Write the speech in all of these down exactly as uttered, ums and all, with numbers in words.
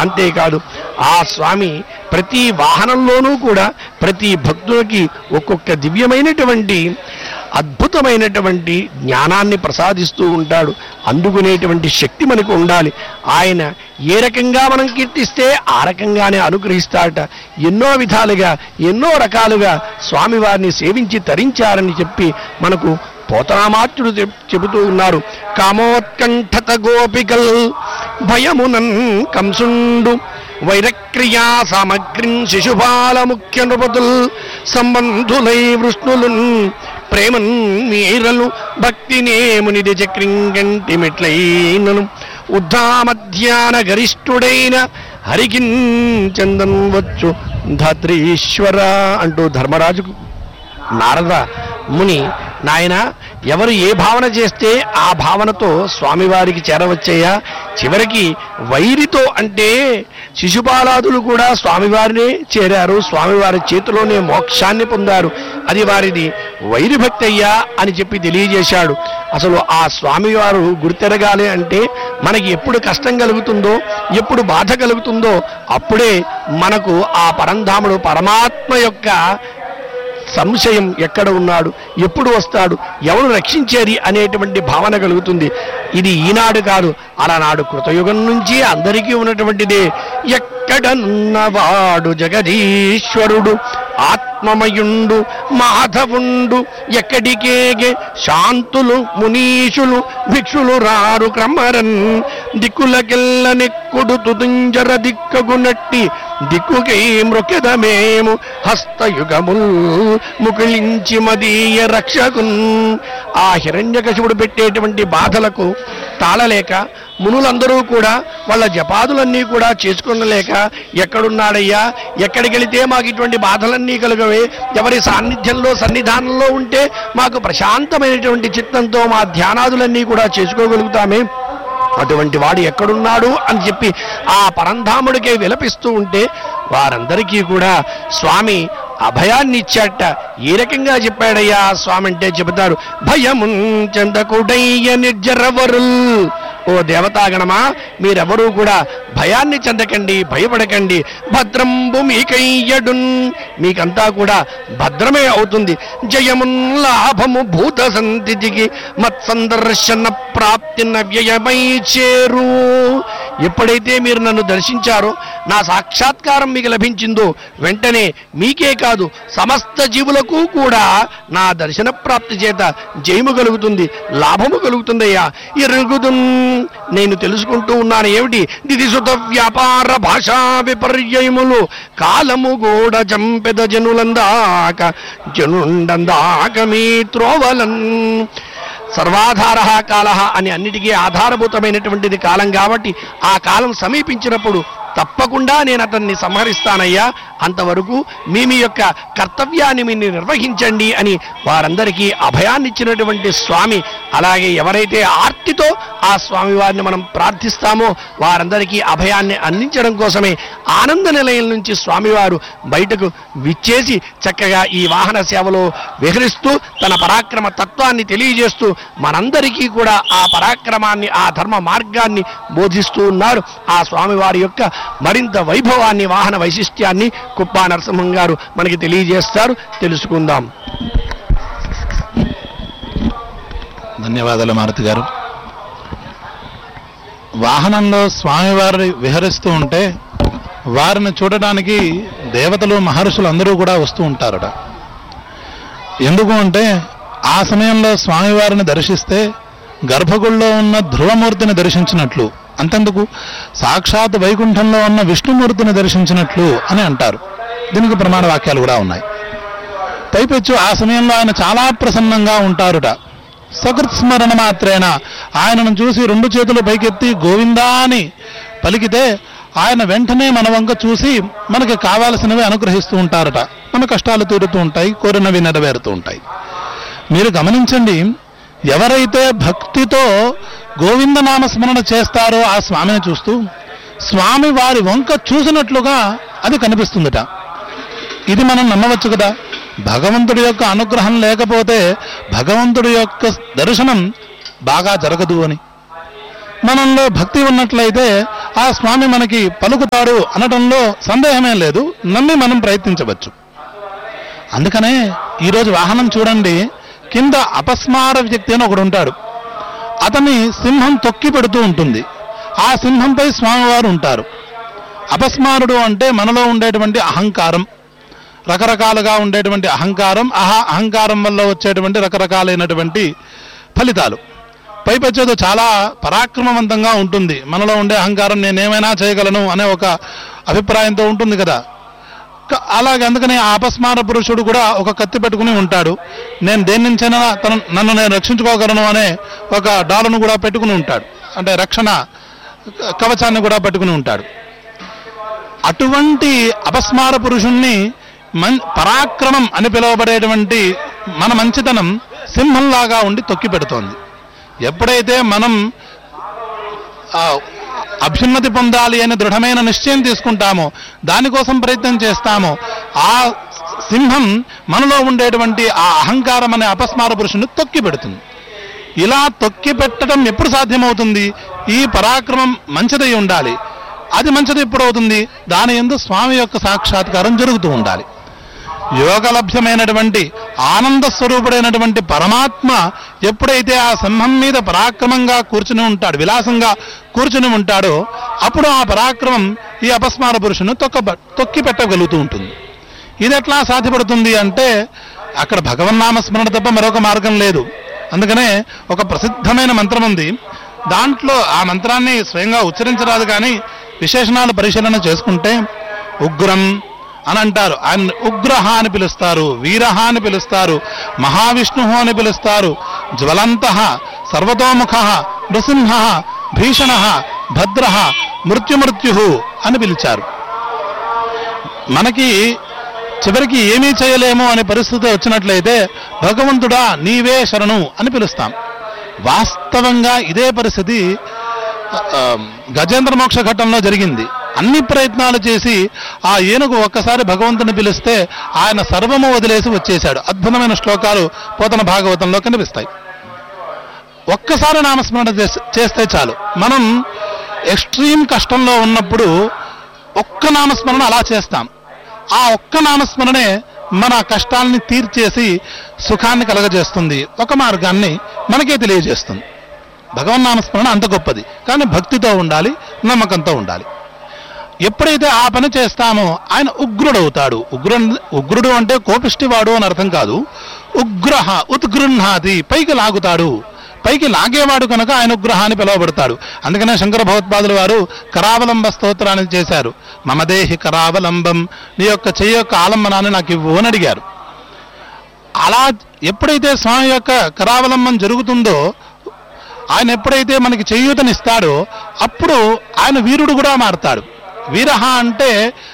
అంతేకాదు ఆ స్వామి ప్రతి వాహనంలోనూ కూడా ప్రతి భక్తులకి ఒక్కొక్క దివ్యమైనటువంటి అద్భుతమైనటువంటి జ్ఞానాన్ని ప్రసాదిస్తూ ఉంటాడు. అందుకునేటువంటి శక్తి మనకు ఉండాలి. ఆయన ఏ రకంగా మనం కీర్తిస్తే ఆ రకంగానే అనుగ్రహిస్తాడట. ఎన్నో విధాలుగా ఎన్నో రకాలుగా స్వామివారిని సేవించి తరించారని చెప్పి మనకు పోతనామాత్యుడు చెబుతూ ఉన్నారు. కామోత్కంఠత గోపికల్ భయమునన్ కంసుండు వైరక్రియా సామగ్రిం శిశుపాల ముఖ్య నృపతుల్ సంబంధులై వృష్ణులున్ ప్రేమన్ మీరలు భక్తినే మునిది చక్రింగంటి మెట్లైనను ఉద్ధామధ్యాన గరిష్ఠుడైన హరికిన్ చందన్ వచ్చు ధాత్రీశ్వర అంటూ ధర్మరాజుకు నారద ముని, నాయన ఎవరు ఏ భావన చేస్తే ఆ భావనతో స్వామివారికి చేరవచ్చయ్యా. చివరికి వైరితో అంటే శిశుపాలాదులు కూడా స్వామివారినే చేరారు, స్వామివారి చేతిలోనే మోక్షాన్ని పొందారు. అది వారిది వైరి భక్తి అయ్యా అని చెప్పి తెలియజేశాడు. అసలు ఆ స్వామివారు గుర్తెరగాలి అంటే మనకి ఎప్పుడు కష్టం కలుగుతుందో, ఎప్పుడు బాధ కలుగుతుందో అప్పుడే మనకు ఆ పరంధాముడు పరమాత్మ యొక్క సంశయం ఎక్కడ ఉన్నాడు, ఎప్పుడు వస్తాడు, ఎవరు రక్షించేది అనేటువంటి భావన కలుగుతుంది. ఇది ఈనాడు కాదు, అలనాడు కృతయుగం నుంచి అందరికీ ఉన్నటువంటిదే. ఎక్కడనున్నవాడు జగదీశ్వరుడు ఆత్మమయుండు మాధవుండు ఎక్కడికేగే శాంతులు మునీషులు భిక్షులు రారు క్రమరన్ దిక్కులకెల్ల నెక్కుడు తుతుంజర దిక్కగునట్టి దిక్కుకై మృకెదమేము హస్తయుగముల్ ముకుళించి మదీయ రక్షకున్. ఆ హిరణ్యకశిపుడు పెట్టేటువంటి బాధలకు తాళలేక మునులందరూ కూడా వాళ్ళ జపాదులన్నీ కూడా చేసుకునలేక ఎక్కడున్నాడయ్యా, ఎక్కడికి వెళితే మాకు ఇటువంటి బాధలన్నీ కలుగవే, ఎవరి సాన్నిధ్యంలో సన్నిధానంలో ఉంటే మాకు ప్రశాంతమైనటువంటి చిత్తంతో మా ధ్యానాదులన్నీ కూడా చేసుకోగలుగుతామే, అటువంటి వాడు ఎక్కడున్నాడు అని చెప్పి ఆ పరంధాముడికే విలపిస్తూ ఉంటే వారందరికీ కూడా స్వామి అభయాన్ని ఇచ్చాట. ఏ రకంగా చెప్పాడయ్యా స్వామి అంటే చెబుతారు, భయమున్ చెందకుడయ్య నిర్జరవరుల్. ఓ దేవతాగణమా, మీరెవరూ కూడా భయాన్ని చెందకండి, భయపడకండి. భద్రంబు మీకయ్యడున్, మీకంతా కూడా భద్రమే అవుతుంది. జయమున్ లాభము భూత సంతికి మత్సందర్శన ప్రాప్తి నవ్యయమై చేరు. ఎప్పుడైతే మీరు నన్ను దర్శించారో, నా సాక్షాత్కారం మీకు లభించిందో వెంటనే మీకే కాదు సమస్త జీవులకు కూడా నా దర్శన ప్రాప్తి చేత జయము కలుగుతుంది, లాభము కలుగుతుందయ్యా. ఎరుగుదున్, నేను తెలుసుకుంటూ ఉన్నాను ఏమిటి, దిదిసుత వ్యాపార భాషా విపర్యయములు కాలము గూడ చంపెద జనులందాక జనుండందాక మీ త్రోవలన్. సర్వాధార కాల అని అన్నిటికీ ఆధారభూతమైనటువంటిది కాలం కాబట్టి ఆ కాలం సమీపించినప్పుడు తప్పకుండా నేను అతన్ని సంహరిస్తానయ్యా, అంతవరకు మీ మీ యొక్క కర్తవ్యాన్ని మీరు నిర్వహించండి అని వారందరికీ అభయాన్ని ఇచ్చినటువంటి స్వామి. అలాగే ఎవరైతే ఆర్తితో ఆ స్వామి వారిని మనం ప్రార్థిస్తామో వారందరికీ అభయాన్ని అందించడం కోసమే ఆనంద నిలయం నుంచి స్వామివారు బయటకు విచ్చేసి చక్కగా ఈ వాహన సేవలో విహరిస్తూ తన పరాక్రమ తత్వాన్ని తెలియజేస్తూ మనందరికీ కూడా ఆ పరాక్రమాన్ని, ఆ ధర్మ మార్గాన్ని బోధిస్తూ ఉన్నారు. ఆ స్వామివారి యొక్క మరింత వైభవాన్ని, వాహన వైశిష్ట్యాన్ని కుప్పా నరసింహం గారు మనకి తెలియజేస్తారు. తెలుసుకుందాం. ధన్యవాదాలు మారుతి గారు. వాహనంలో స్వామివారి విహరిస్తూ ఉంటే వారిని చూడడానికి దేవతలు మహర్షులు అందరూ కూడా వస్తూ ఉంటారట. ఎందుకు అంటే ఆ సమయంలో స్వామివారిని దర్శిస్తే గర్భగుడిలో ఉన్న ధ్రువమూర్తిని దర్శించినట్లు, అంతెందుకు సాక్షాత్ వైకుంఠంలో ఉన్న విష్ణుమూర్తిని దర్శించినట్లు అని అంటారు. దీనికి ప్రమాణ వాక్యాలు కూడా ఉన్నాయి. పైపెచ్చు ఆ సమయంలో ఆయన చాలా ప్రసన్నంగా ఉంటారుట. సకృత్స్మరణ మాత్రేన ఆయనను చూసి రెండు చేతులు పైకెత్తి గోవిందా అని పలికితే ఆయన వెంటనే మన వంక చూసి మనకి కావాల్సినవి అనుగ్రహిస్తూ ఉంటారట. మన కష్టాలు తీరుతూ ఉంటాయి, కోరినవి నెరవేరుతూ ఉంటాయి. మీరు గమనించండి, ఎవరైతే భక్తితో గోవిందనామస్మరణ చేస్తారో ఆ స్వామిని చూస్తూ స్వామి వారి వంక చూసినట్లుగా అది కనిపిస్తుందట. ఇది మనం నమ్మవచ్చు కదా. భగవంతుడి యొక్క అనుగ్రహం లేకపోతే భగవంతుడి యొక్క దర్శనం బాగా జరగదు అని. మనంలో భక్తి ఉన్నట్లయితే ఆ స్వామి మనకి పలుకుతాడు అనడంలో సందేహమే లేదు, నమ్మి మనం ప్రయత్నించవచ్చు. అందుకనే ఈరోజు వాహనం చూడండి, కింద అపస్మార వ్యక్తి అని ఒకడు ఉంటాడు, అతన్ని సింహం తొక్కి పెడుతూ ఉంటుంది, ఆ సింహంపై స్వామివారు ఉంటారు. అపస్మారుడు అంటే మనలో ఉండేటువంటి అహంకారం, రకరకాలుగా ఉండేటువంటి అహంకారం, అహ అహంకారం వల్ల వచ్చేటువంటి రకరకాలైనటువంటి ఫలితాలు. పైపెచ్చేదో చాలా పరాక్రమవంతంగా ఉంటుంది, మనలో ఉండే అహంకారం నేనేమైనా చేయగలను అనే ఒక అభిప్రాయంతో ఉంటుంది కదా. అలాగే అందుకని ఆ అపస్మార పురుషుడు కూడా ఒక కత్తి పెట్టుకుని ఉంటాడు, నేను దేని నుంచైనా తన నన్ను నేను రక్షించుకోగలను అనే ఒక డాలును కూడా పెట్టుకుని ఉంటాడు, అంటే రక్షణ కవచాన్ని కూడా పెట్టుకుని ఉంటాడు. అటువంటి అపస్మార పురుషుణ్ణి మన్ పరాక్రమం అని పిలువబడేటువంటి మన మంచితనం సింహంలాగా ఉండి తొక్కి పెడుతోంది. ఎప్పుడైతే మనం అభ్యున్నతి పొందాలి అని దృఢమైన నిశ్చయం తీసుకుంటామో, దానికోసం ప్రయత్నం చేస్తామో, ఆ సింహం మనలో ఉండేటువంటి ఆ అహంకారం అనే అపస్మార పురుషుని తొక్కి పెడుతుంది. ఇలా తొక్కి పెట్టడం ఎప్పుడు సాధ్యమవుతుంది? ఈ పరాక్రమం మంచిదై ఉండాలి. అది మంచిది ఎప్పుడు అవుతుంది? దాని యందు స్వామి యొక్క సాక్షాత్కారం జరుగుతూ ఉండాలి. యోగలభ్యమైనటువంటి ఆనంద స్వరూపుడైనటువంటి పరమాత్మ ఎప్పుడైతే ఆ సింహం మీద పరాక్రమంగా కూర్చుని ఉంటాడు, విలాసంగా కూర్చుని ఉంటాడో, అప్పుడు ఆ పరాక్రమం ఈ అపస్మార పురుషుని తొక్క తొక్కి పెట్టగలుగుతూ ఉంటుంది. ఇది ఎట్లా సాధ్యపడుతుంది అంటే అక్కడ భగవన్నామస్మరణ తప్ప మరొక మార్గం లేదు. అందుకనే ఒక ప్రసిద్ధమైన మంత్రం ఉంది, దాంట్లో ఆ మంత్రాన్ని స్వయంగా ఉచ్చరించరాదు, కానీ విశేషణాలు పరిశీలన చేసుకుంటే ఉగ్రం అని అంటారు, ఆయన ఉగ్రహ అని పిలుస్తారు, వీరహ అని పిలుస్తారు, మహావిష్ణు అని పిలుస్తారు, జ్వలంత, సర్వతోముఖ, నృసింహ, భీషణ, భద్ర, మృత్యుమృత్యు అని పిలిచారు. మనకి చివరికి ఏమీ చేయలేము అనే పరిస్థితి వచ్చినట్లయితే భగవంతుడా నీవే శరణు అని పిలుస్తాం. వాస్తవంగా ఇదే పరిస్థితి గజేంద్ర మోక్ష ఘట్టంలో జరిగింది. అన్ని ప్రయత్నాలు చేసి ఆ ఏనుగు ఒక్కసారి భగవంతుని పిలిస్తే ఆయన సర్వము వదిలేసి వచ్చేశాడు. అద్భుతమైన శ్లోకాలు పోతన భాగవతంలో కనిపిస్తాయి. ఒక్కసారి నామస్మరణ చేస్తే చాలు. మనం ఎక్స్ట్రీమ్ కష్టంలో ఉన్నప్పుడు ఒక్క నామస్మరణ అలా చేస్తాం, ఆ ఒక్క నామస్మరణే మన కష్టాలని తీర్చేసి సుఖాన్ని కలగజేస్తుంది, ఒక మార్గాన్ని మనకే తెలియజేస్తుంది. భగవన్నామస్మరణ అంత గొప్పది, కానీ భక్తితో ఉండాలి, నమ్మకంతో ఉండాలి. ఎప్పుడైతే ఆ పని చేస్తామో ఆయన ఉగ్రుడవుతాడు. ఉగ్రు ఉగ్రుడు అంటే కోపిష్టివాడు అని అర్థం కాదు. ఉగ్రహ ఉత్గృహ్ణాతి, పైకి లాగుతాడు, పైకి లాగేవాడు కనుక ఆయన ఉగ్రహ అని పిలువబడతాడు. అందుకనే శంకర భగవత్పాదులు వారు కరావలంబ స్తోత్రాన్ని చేశారు. మమదేహి కరావలంబం, నీ యొక్క చెయ్యి యొక్క ఆలంబనాన్ని నాకు ఇవ్వు అని అడిగారు. అలా ఎప్పుడైతే స్వామి యొక్క కరావలంబం జరుగుతుందో, ఆయన ఎప్పుడైతే మనకి చేయూతనిస్తాడో అప్పుడు ఆయన వీరుడు కూడా మారతాడు. వీరహ అంటే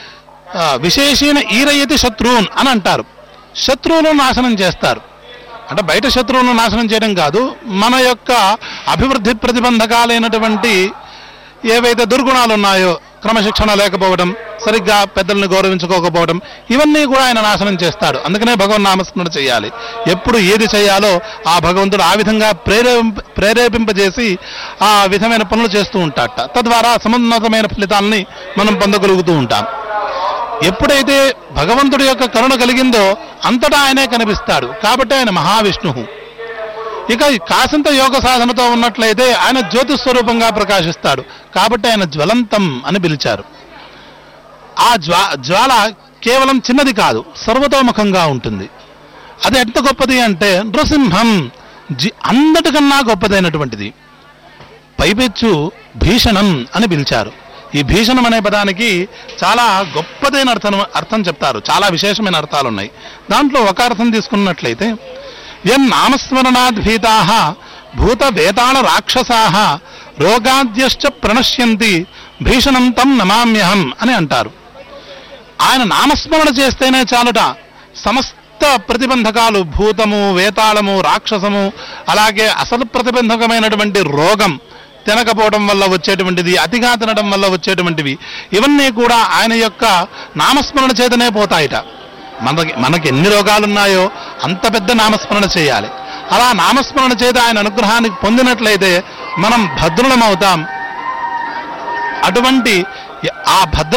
విశేషణ ఈరయతి శత్రువున్ అని అంటారు. శత్రువులను నాశనం చేస్తారు అంటే బయట శత్రువులను నాశనం చేయడం కాదు, మన యొక్క అభివృద్ధి ప్రతిబంధకాలైనటువంటి ఏవైతే దుర్గుణాలు ఉన్నాయో, క్రమశిక్షణ లేకపోవడం, సరిగ్గా పెద్దలను గౌరవించుకోకపోవడం, ఇవన్నీ కూడా ఆయన నాశనం చేస్తాడు. అందుకనే భగవన్నామస్మరణ చేయాలి. ఎప్పుడు ఏది చేయాలో ఆ భగవంతుడు ఆ విధంగా ప్రేరేపింప ప్రేరేపింపజేసి ఆ విధమైన పనులు చేస్తూ ఉంటాడట. తద్వారా సమున్నతమైన ఫలితాలని మనం పొందగలుగుతూ ఉంటాం. ఎప్పుడైతే భగవంతుడి యొక్క కరుణ కలిగిందో అంతటా ఆయనే కనిపిస్తాడు, కాబట్టి ఆయన మహావిష్ణువు. ఇక కాసింత యోగ సాధనతో ఉన్నట్లయితే ఆయన జ్యోతిస్వరూపంగా ప్రకాశిస్తాడు, కాబట్టి ఆయన జ్వలంతం అని పిలిచారు. ఆ జ్వా జ్వాల కేవలం చిన్నది కాదు, సర్వతోముఖంగా ఉంటుంది. అది ఎంత గొప్పది అంటే నృసింహం, జి అందటికన్నా గొప్పదైనటువంటిది. పైపెచ్చు భీషణం అని పిలిచారు. ఈ భీషణం అనే పదానికి చాలా గొప్పదైన అర్థం అర్థం చెప్తారు, చాలా విశేషమైన అర్థాలు ఉన్నాయి. దాంట్లో ఒక అర్థం తీసుకున్నట్లయితే ఎన్ నామస్మరణాద్భీతా భూత వేతాళ రాక్షసా రోగాద్యశ్చ ప్రణశ్యంతి భీషణం తం నమామ్యహం అని అంటారు. ఆయన నామస్మరణ చేస్తేనే చాలుట సమస్త ప్రతిబంధకాలు, భూతము, వేతాళము, రాక్షసము, అలాగే అసలు ప్రతిబంధకమైనటువంటి రోగం, తినకపోవడం వల్ల వచ్చేటువంటిది, అతిగా తినడం వల్ల వచ్చేటువంటివి, ఇవన్నీ కూడా ఆయన యొక్క నామస్మరణ చేతనే పోతాయిట. మనకి మనకి ఎన్ని రోగాలున్నాయో అంత పెద్ద నామస్మరణ చేయాలి. అలా నామస్మరణ చేత ఆయన అనుగ్రహానికి పొందినట్లయితే మనం భద్రులం అవుతాం. అటువంటి ఆ భద్ర